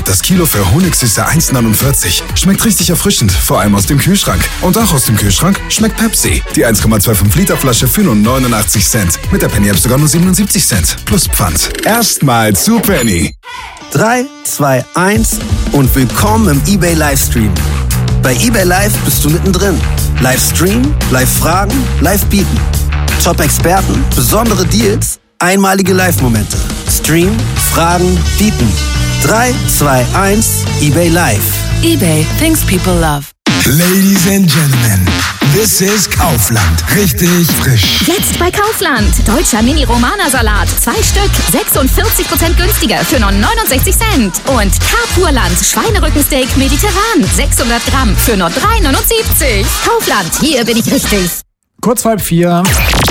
Das Kilo für Honigsüße 1,49. Schmeckt richtig erfrischend, vor allem aus dem Kühlschrank. Und auch aus dem Kühlschrank schmeckt Pepsi. Die 1,25 Liter Flasche für nur 89 Cent. Mit der Penny-App sogar nur 77 Cent. Plus Pfand. Erstmal zu Penny. 3, 2, 1 und willkommen im eBay Livestream. Bei eBay Live bist du mittendrin. Livestream, Live-Fragen, Live-Bieten. Top-Experten, besondere Deals, einmalige Live-Momente. Stream, Fragen, Bieten. 3, 2, 1, eBay Live. eBay, things people love. Ladies and Gentlemen, this is Kaufland. Richtig frisch. Jetzt bei Kaufland. Deutscher Mini-Romana-Salat. 2 Stück. 46% günstiger für nur 69 Cent. Und Carpurland Schweinerückensteak mediterran. 600 Gramm für nur 3,79. Kaufland, hier bin ich richtig. Kurz vor 4.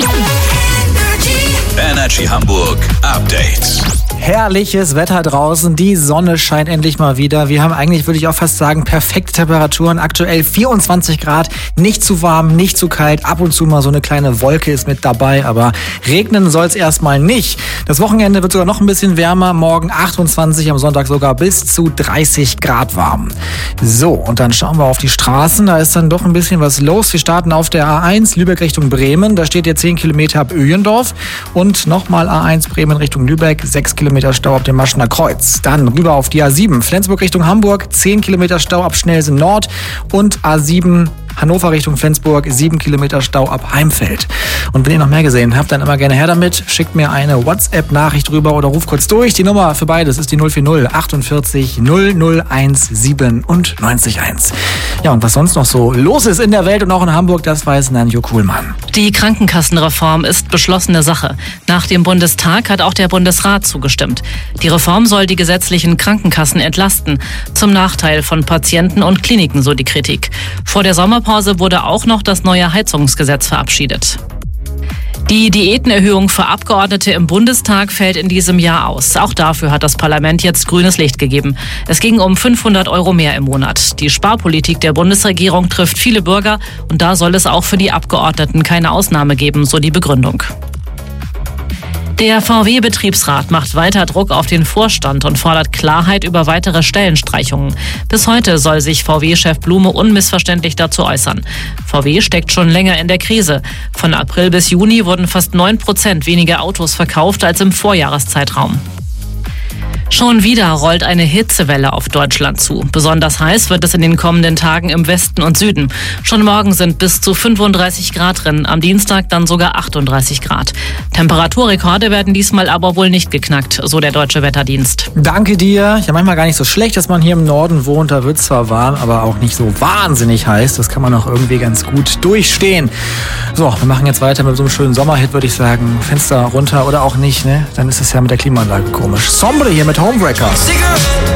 Energy Hamburg Update. Herrliches Wetter draußen, die Sonne scheint endlich mal wieder. Wir haben eigentlich, würde ich auch fast sagen, perfekte Temperaturen. Aktuell 24 Grad, nicht zu warm, nicht zu kalt. Ab und zu mal so eine kleine Wolke ist mit dabei, aber regnen soll es erstmal nicht. Das Wochenende wird sogar noch ein bisschen wärmer. Morgen 28, am Sonntag sogar bis zu 30 Grad warm. So, und dann schauen wir auf die Straßen. Da ist dann doch ein bisschen was los. Wir starten auf der A1 Lübeck Richtung Bremen. Da steht jetzt 10 Kilometer ab Öhlendorf. Und nochmal A1 Bremen Richtung Lübeck, 6 Kilometer Stau ab dem Maschener Kreuz. Dann rüber auf die A7 Flensburg Richtung Hamburg, 10 Kilometer Stau ab Schnelsen Nord und A7 Hannover Richtung Flensburg, 7 Kilometer Stau ab Heimfeld. Und wenn ihr noch mehr gesehen habt, dann immer gerne her damit. Schickt mir eine WhatsApp-Nachricht rüber oder ruft kurz durch. Die Nummer für beides ist die 040 48 001 97 1. Ja, und was sonst noch so los ist in der Welt und auch in Hamburg, das weiß Nanjo Kuhlmann. Die Krankenkassenreform ist beschlossene Sache. Nach dem Bundestag hat auch der Bundesrat zugestimmt. Die Reform soll die gesetzlichen Krankenkassen entlasten. Zum Nachteil von Patienten und Kliniken, so die Kritik. Vor der Sommerpause wurde auch noch das neue Heizungsgesetz verabschiedet. Die Diätenerhöhung für Abgeordnete im Bundestag fällt in diesem Jahr aus. Auch dafür hat das Parlament jetzt grünes Licht gegeben. Es ging um 500 € mehr im Monat. Die Sparpolitik der Bundesregierung trifft viele Bürger und da soll es auch für die Abgeordneten keine Ausnahme geben, so die Begründung. Der VW-Betriebsrat macht weiter Druck auf den Vorstand und fordert Klarheit über weitere Stellenstreichungen. Bis heute soll sich VW-Chef Blume unmissverständlich dazu äußern. VW steckt schon länger in der Krise. Von April bis Juni wurden fast 9% weniger Autos verkauft als im Vorjahreszeitraum. Schon wieder rollt eine Hitzewelle auf Deutschland zu. Besonders heiß wird es in den kommenden Tagen im Westen und Süden. Schon morgen sind bis zu 35 Grad drin, am Dienstag dann sogar 38 Grad. Temperaturrekorde werden diesmal aber wohl nicht geknackt, so der Deutsche Wetterdienst. Danke dir. Ja, manchmal gar nicht so schlecht, dass man hier im Norden wohnt. Da wird zwar warm, aber auch nicht so wahnsinnig heiß. Das kann man auch irgendwie ganz gut durchstehen. So, wir machen jetzt weiter mit so einem schönen Sommerhit, würde ich sagen. Fenster runter oder auch nicht, ne? Dann ist es ja mit der Klimaanlage komisch. Sombre hier mit Homewrecker.